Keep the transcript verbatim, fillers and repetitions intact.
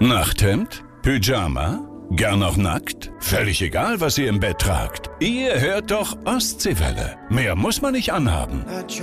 Nachthemd? Pyjama? Gern noch nackt? Völlig egal, was ihr im Bett tragt. Ihr hört doch Ostseewelle. Mehr muss man nicht anhaben.